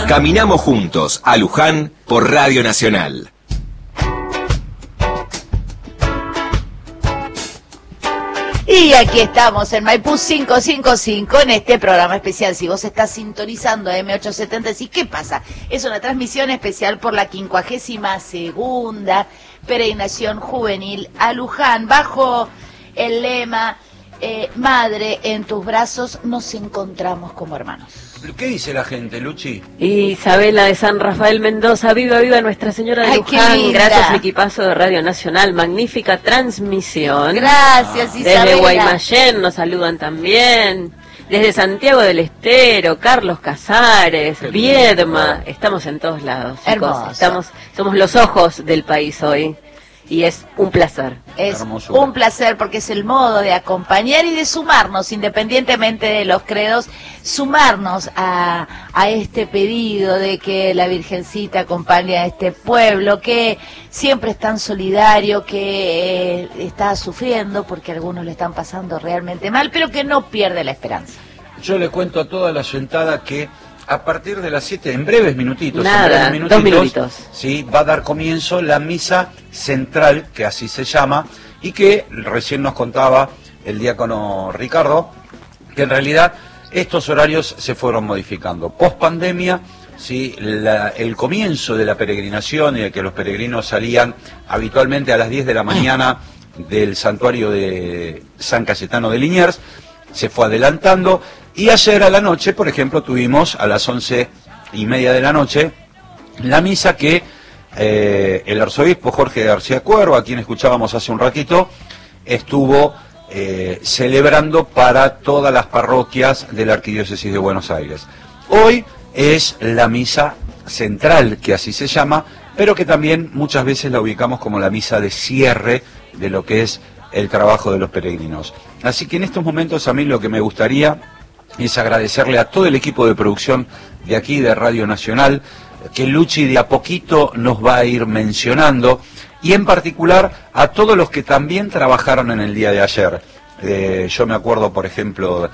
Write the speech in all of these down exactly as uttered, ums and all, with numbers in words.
Caminamos juntos a Luján por Radio Nacional. Y aquí estamos en Maipú quinientos cincuenta y cinco en este programa especial. Si vos estás sintonizando a eme ochocientos setenta, ¿sí? ¿Qué pasa? Es una transmisión especial por la quincuagésima segunda peregrinación juvenil a Luján, bajo el lema eh, Madre, en tus brazos nos encontramos como hermanos. ¿Qué dice la gente, Luchi? Isabela de San Rafael Mendoza, viva, viva Nuestra Señora de Ay, Luján, gracias equipazo de Radio Nacional, magnífica transmisión. Gracias, ah. Isabela. Desde Guaymallén nos saludan también, desde Santiago del Estero, Carlos Casares, Qué Viedma, lindo. Estamos en todos lados, chicos. Hermoso. Estamos, somos los ojos del país hoy. Y es un placer. Es Hermosura. un placer porque es el modo de acompañar y de sumarnos, independientemente de los credos, sumarnos a, a este pedido de que la Virgencita acompañe a este pueblo que siempre es tan solidario, que eh, está sufriendo porque algunos le están pasando realmente mal, pero que no pierde la esperanza. Yo le cuento a toda la sentada que a partir de las siete, en breves minutitos, Nada, en breves dos minutitos. Sí, va a dar comienzo la misa central, que así se llama, y que recién nos contaba el diácono Ricardo, que en realidad estos horarios se fueron modificando. Post pandemia, sí, la, el comienzo de la peregrinación y de que los peregrinos salían habitualmente a las diez de la mañana del santuario de San Cayetano de Liniers, se fue adelantando, y ayer a la noche, por ejemplo, tuvimos a las once y media de la noche la misa que eh, el arzobispo Jorge García Cuervo, a quien escuchábamos hace un ratito, estuvo eh, celebrando para todas las parroquias de la Arquidiócesis de Buenos Aires. Hoy es la misa central, que así se llama, pero que también muchas veces la ubicamos como la misa de cierre de lo que es el trabajo de los peregrinos. Así que en estos momentos a mí lo que me gustaría es agradecerle a todo el equipo de producción de aquí de Radio Nacional, que Luchi de a poquito nos va a ir mencionando, y en particular a todos los que también trabajaron en el día de ayer. Eh, yo me acuerdo, por ejemplo,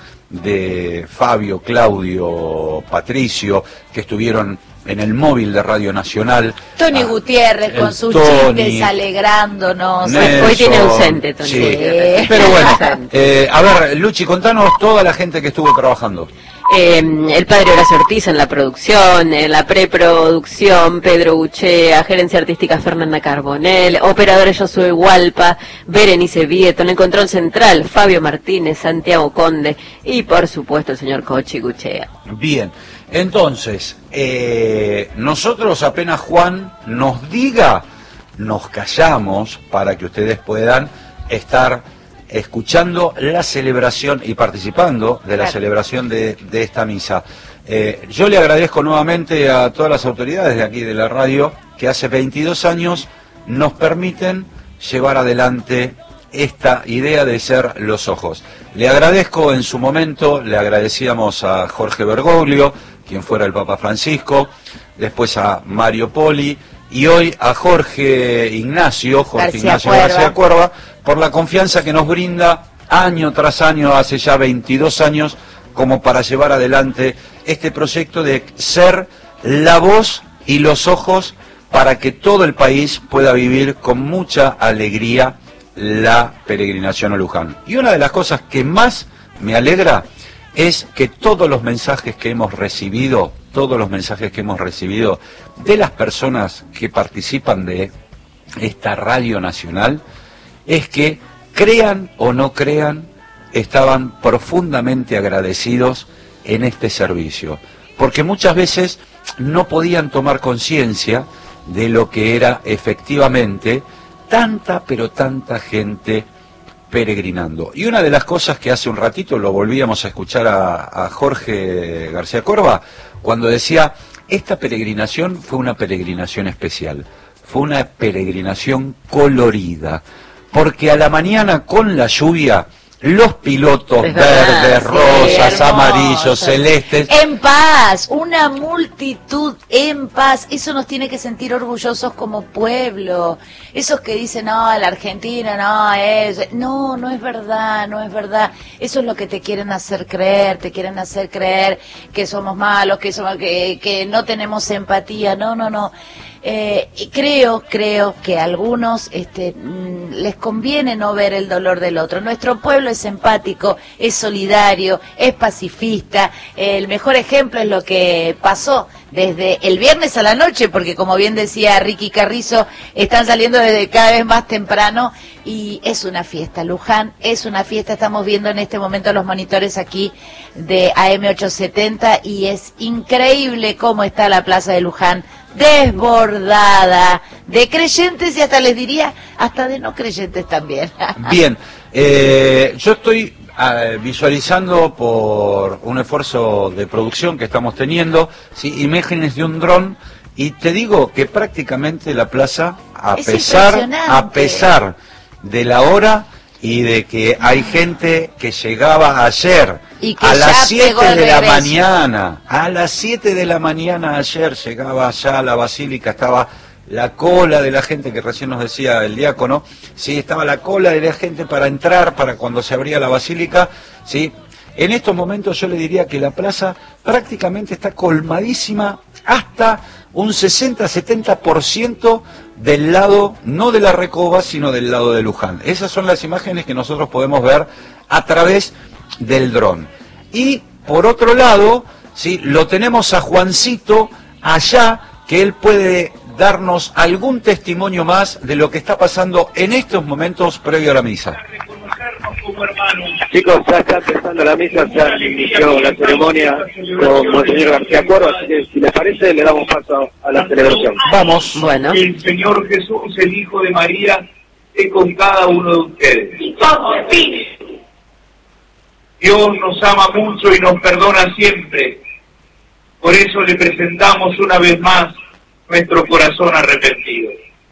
de Fabio, Claudio, Patricio, que estuvieron en el móvil de Radio Nacional. Tony ah, Gutiérrez con sus Tony, chistes alegrándonos. Nelson, Hoy tiene ausente, Tony. Sí. Sí. Pero bueno, eh, a ver, Luchi, contanos toda la gente que estuvo trabajando. Eh, el padre Horacio Ortiz en la producción, en la preproducción, Pedro Buchea, gerencia artística Fernanda Carbonell, operadores Josué Hualpa, Berenice Vieto, en el control central Fabio Martínez, Santiago Conde y por supuesto el señor Cochi Guchea. Bien, entonces, eh, nosotros apenas Juan nos diga, nos callamos para que ustedes puedan estar escuchando la celebración y participando de la Claro. celebración de, de esta misa. Eh, yo le agradezco nuevamente a todas las autoridades de aquí de la radio que hace veintidós años nos permiten llevar adelante esta idea de ser los ojos. Le agradezco en su momento, le agradecíamos a Jorge Bergoglio, quien fuera el Papa Francisco, después a Mario Poli, y hoy a Jorge Ignacio, Jorge García Ignacio Cuerva. García Cuerva, por la confianza que nos brinda año tras año, hace ya veintidós años, como para llevar adelante este proyecto de ser la voz y los ojos para que todo el país pueda vivir con mucha alegría la peregrinación a Luján. Y una de las cosas que más me alegra es que todos los mensajes que hemos recibido, todos los mensajes que hemos recibido de las personas que participan de esta radio nacional, es que, crean o no crean, estaban profundamente agradecidos en este servicio, porque muchas veces no podían tomar conciencia de lo que era efectivamente tanta, pero tanta gente peregrinando. Y una de las cosas que hace un ratito lo volvíamos a escuchar a, a Jorge García Corva, cuando decía, esta peregrinación fue una peregrinación especial, fue una peregrinación colorida, porque a la mañana con la lluvia los pilotos Es verdad, verdes, sí, rosas, hermoso. amarillos, celestes. En paz, una multitud en paz. Eso nos tiene que sentir orgullosos como pueblo. Esos que dicen, no, el argentino, no, es... No, no es verdad, no es verdad. Eso es lo que te quieren hacer creer, te quieren hacer creer que somos malos, que somos, que, que no tenemos empatía. No, no, no. Eh, y creo, creo que a algunos este, mm, les conviene no ver el dolor del otro. Nuestro pueblo es empático, es solidario, es pacifista. El mejor ejemplo es lo que pasó desde el viernes a la noche, porque como bien decía Ricky Carrizo, están saliendo desde cada vez más temprano y es una fiesta. Luján es una fiesta. Estamos viendo en este momento los monitores aquí de A M ochocientos setenta y es increíble cómo está la plaza de Luján, desbordada de creyentes y hasta les diría, hasta de no creyentes también. Bien, eh, yo estoy eh, visualizando por un esfuerzo de producción que estamos teniendo, ¿sí? Imágenes de un dron, y te digo que prácticamente la plaza, a Es pesar, impresionante. a pesar de la hora y de que hay gente que llegaba ayer Y que a ya las siete pegó el de la regreso. mañana, a las siete de la mañana ayer llegaba allá a la basílica, estaba la cola de la gente que recién nos decía el diácono, sí, estaba la cola de la gente para entrar, para cuando se abría la basílica, sí. En estos momentos yo le diría que la plaza prácticamente está colmadísima hasta un sesenta a setenta por ciento del lado, no de la Recoba, sino del lado de Luján. Esas son las imágenes que nosotros podemos ver a través del dron. Y por otro lado, sí, lo tenemos a Juancito allá, que él puede darnos algún testimonio más de lo que está pasando en estos momentos previo a la misa. Chicos, ya está empezando la misa, ya inició la ceremonia con Monseñor García Cuervo, así que si les parece le damos paso a la celebración. Vamos. Bueno, El Señor Jesús, el Hijo de María, esté con cada uno de ustedes. Dios nos ama mucho y nos perdona siempre. Por eso le presentamos una vez más nuestro corazón arrepentido.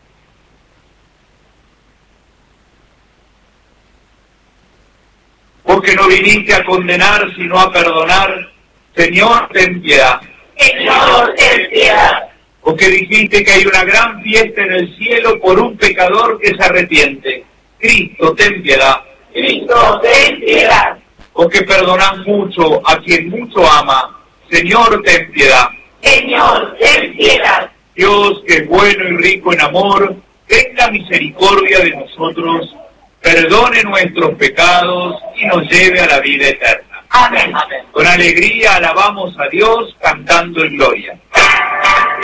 Porque no viniste a condenar, sino a perdonar. Señor, ten piedad. Señor, ten piedad. Porque dijiste que hay una gran fiesta en el cielo por un pecador que se arrepiente. Cristo, ten piedad. Cristo, ten piedad. Porque perdonás mucho a quien mucho ama. Señor, ten piedad. Señor, ten piedad. Dios, que es bueno y rico en amor, tenga misericordia de nosotros, perdone nuestros pecados y nos lleve a la vida eterna. Amén. Amén. Con alegría alabamos a Dios cantando en gloria.